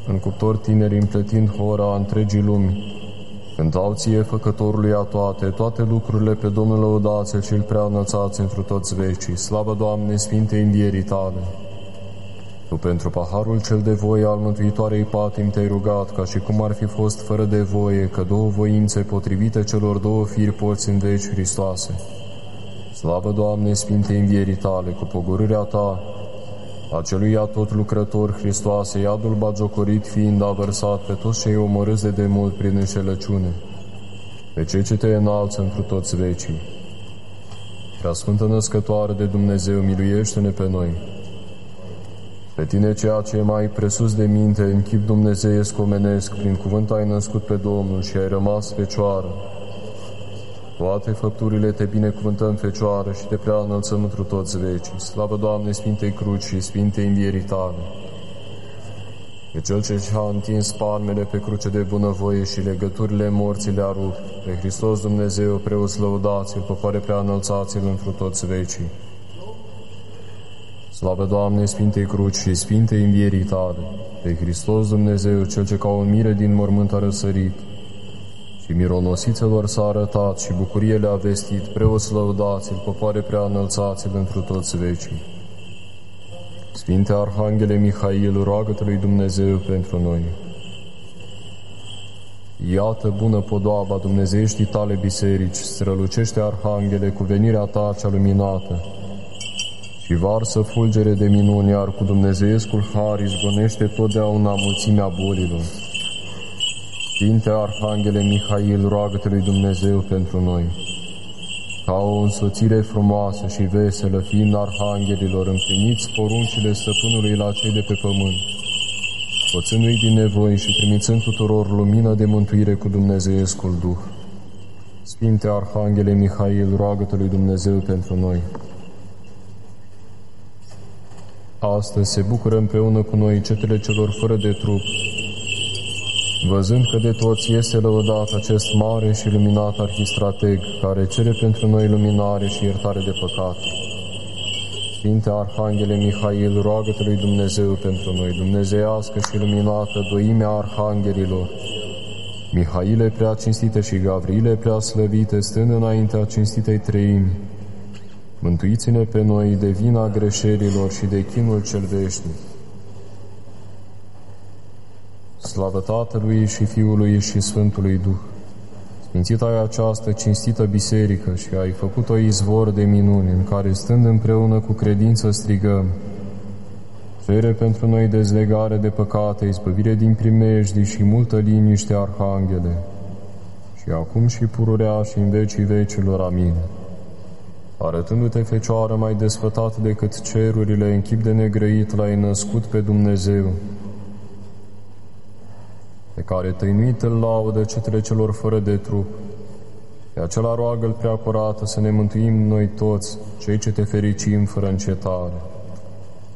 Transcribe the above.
în cuptor tineri împletind hora întregii lumi. Cântau ție, făcătorului a toate, toate lucrurile pe Domnul lăudați-l și îl prea înălțați întru toți vecii. Slavă, Doamne, Sfinte învierii Tale! Tu pentru paharul cel de voie al mântuitoarei patimi te-ai rugat, ca și cum ar fi fost fără de voie, că două voințe potrivite celor două firi porți în veci, Hristoase. Slavă, Doamne, Sfinte învierii Tale, cu pogorârea Ta, acelui tot lucrător, Hristoase, iadul bagiocorit fiind a vărsat pe toți cei omorâți de demult prin înșelăciune, pe cei ce te înalță întru toți vecii. Preasfântă Născătoare de Dumnezeu, miluiește-ne pe noi. Pe Tine, ceea ce e mai presus de minte, în chip dumnezeiesc omenesc, prin cuvânt ai născut pe Domnul și ai rămas Fecioară. Toate făpturile te binecuvântăm, Fecioară, și te prea înălțăm întru toți vecii. Slavă, Doamne, Sfintei Cruci și Sfintei învierii Tale! Pe Cel ce și-a întins palmele pe cruce de bunăvoie și legăturile morții le-a rupt, pe Hristos Dumnezeu, preoți lăudați-l, popoare prea înălțați-l întru toți vecii. Slavă, Doamne, Sfintei Cruci și Sfintei învierii Tale, pe Hristos Dumnezeu, Cel ce ca o mire din mormânt a răsărit și mironosițelor s-a arătat și bucurie le-a vestit, preoți lăudați-l, popoare prea înălțați-l întru toți vecii. Sfinte Arhanghele Mihail, roagă-te lui Dumnezeu pentru noi. Iată bună podoaba dumnezeieștii Tale biserici, strălucește, Arhanghele, cu venirea Ta cea luminată, și varsă fulgere de minuni, iar cu dumnezeiescul har izgonește totdeauna mulțimea bolilor. Sfinte Arhanghele Mihail, roagă-te lui Dumnezeu pentru noi. Ca o însoțire frumoasă și veselă, fiind arhanghelilor, împliniți poruncile stăpânului la cei de pe pământ, scoțându-i din nevoi și trimițând tuturor lumină de mântuire cu dumnezeiescul Duh. Sfinte Arhanghele Mihail, roagă-te lui Dumnezeu pentru noi. Astăzi se bucură împreună cu noi cetele celor fără de trup, văzând că de toți este lăudat acest mare și luminat arhistrateg, care cere pentru noi luminare și iertare de păcat. Sfinte Arhanghele Mihail, roagă-te lui Dumnezeu pentru noi, dumnezeiască și luminată doimea arhanghelilor, Mihaile prea cinstite și Gavriile prea slăvite, stând înaintea cinstitei treimi, mântuiți-ne pe noi de vina greșelilor și de chinul cel veșnic. Slavă Tatălui și Fiului și Sfântului Duh! Sfințita ai această cinstită biserică și ai făcut-o izvor de minuni, în care, stând împreună cu credință, strigăm: cere pentru noi dezlegare de păcate, izbăvire din primejdii și multă liniște, Arhanghele, și acum și pururea și în vecii vecilor. Amin. Arătându-te, Fecioară, mai desfătat decât cerurile, în chip de negrăit l-ai născut pe Dumnezeu, pe care tăinuit îl laudă cetele celor fără de trup. De acela roagă-l prea curată să ne mântuim noi toți, cei ce te fericim fără încetare.